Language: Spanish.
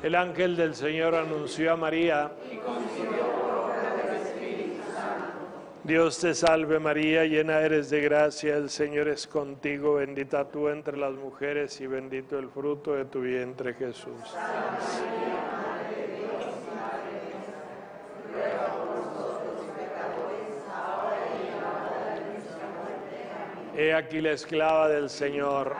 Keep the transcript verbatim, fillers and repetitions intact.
El ángel del Señor anunció a María. Dios te salve María, llena eres de gracia, el Señor es contigo, bendita tú entre las mujeres y bendito el fruto de tu vientre Jesús. He aquí la esclava del Señor,